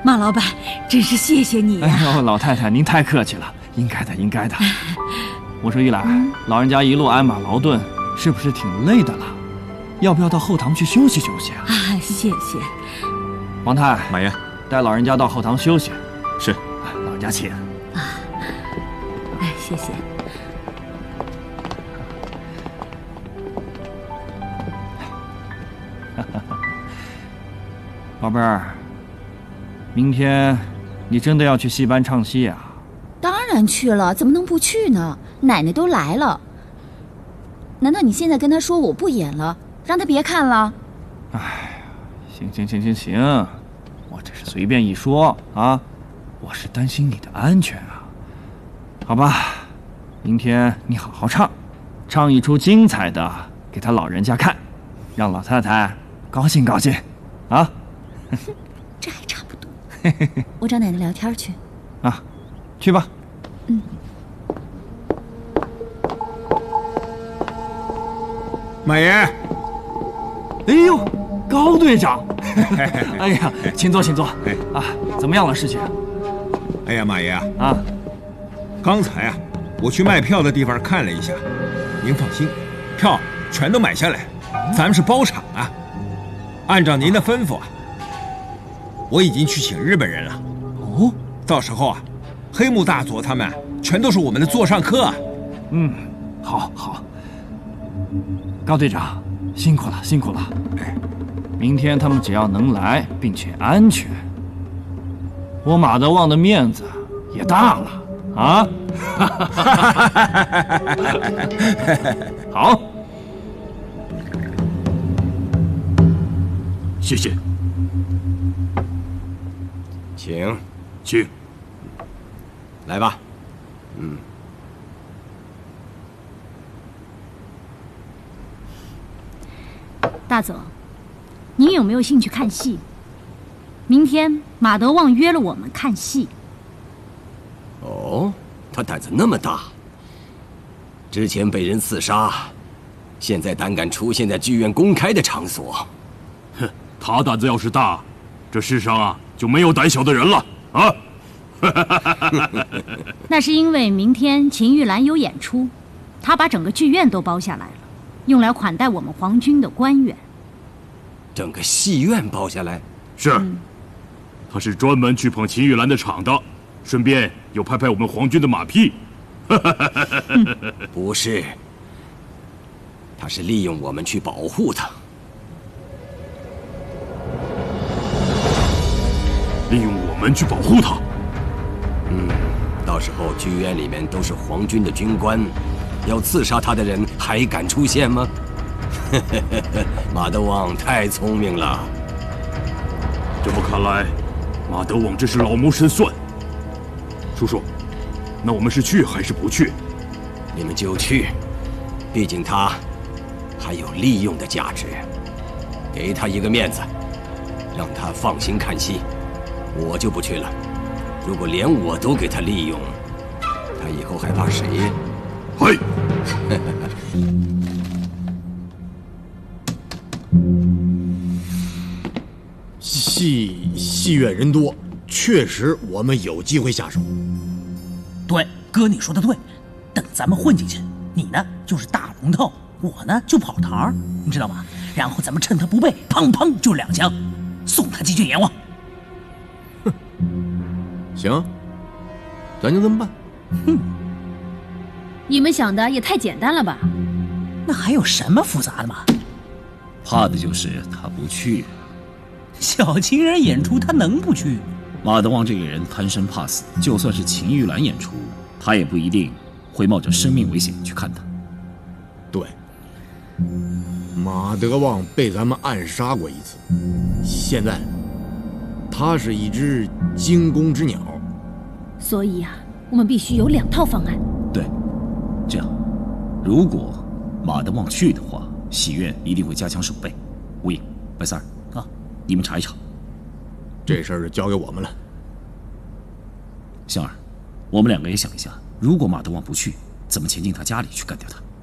马老板，真是谢谢你呀！ 哎呦，老太太您太客气了，应该的，应该的。我说玉兰，老人家一路鞍马劳顿，是不是挺累的了？要不要到后堂去休息休息啊？ 谢谢。 王太， 马爷， 带老人家到后堂休息。 是， 老人家请。 谢谢。 宝贝儿，明天你真的要去戏班唱戏啊？ 当然去了，怎么能不去呢？奶奶都来了，难道你现在跟她说我不演了，让她别看了？ 哎，行，我只是随便一说啊，我是担心你的安全啊。好吧，明天你好好唱一出精彩的给他老人家看，让老太太高兴高兴啊。 这还差不多。我找奶奶聊天去。 啊，去吧。 马爷。 哎呦，高队长。哎呀，请坐。啊，怎么样了事情？ 哎呀，马爷啊， 刚才我去卖票的地方看了一下，您放心，票全都买下来，咱们是包场啊。按照您的吩咐我已经去请日本人了。 哦， 到时候黑木大佐他们全都是我们的座上客啊。 好。高队长，辛苦了。明天他们只要能来，并且安全，我马德旺的面子也大了啊！好， 谢谢。 请，来吧。 大佐，您有没有兴趣看戏？明天马德旺约了我们看戏。 哦，他胆子那么大，之前被人刺杀，现在胆敢出现在剧院公开的场所。 哼，他胆子要是大，这世上就没有胆小的人了啊！ 那是因为明天秦玉兰有演出，他把整个剧院都包下来了，用来款待我们皇军的官员。 整个戏院包下来？ 是，他是专门去捧秦玉兰的场的，顺便又拍我们皇军的马屁。 不是，他是利用我们去保护他。 利用我们去保护他？ 到时候剧院里面都是皇军的军官，要刺杀他的人还敢出现吗？马德旺太聪明了。 这么看来，马德旺真是老谋深算。叔叔，那我们是去还是不去？ 你们就去，毕竟他还有利用的价值，给他一个面子，让他放心看戏。我就不去了。如果连我都给他利用，他以后还怕谁？ 嘿。 戏院人多，确实我们有机会下手。 对，哥你说的对，等咱们混进去，你呢就是大龙头，我呢就跑堂，你知道吗？然后咱们趁他不备，砰砰就2枪，送他几句阎王。 行，咱就这么办。 你们想的也太简单了吧？ 那还有什么复杂的吗？ 怕的就是他不去。 小情人演出，他能不去吗？ 马德旺这个人贪生怕死，就算是秦玉兰演出，他也不一定会冒着生命危险去看他。 对，马德旺被咱们暗杀过一次，现在他是一只惊弓之鸟， 所以我们必须有2套方案。 对，这样，如果马德旺去的话，戏院一定会加强守备。吴影、白三儿你们查一查。 这事儿就交给我们了。 香儿，我们2个也想一下，如果马德旺不去，怎么潜进他家里去干掉他？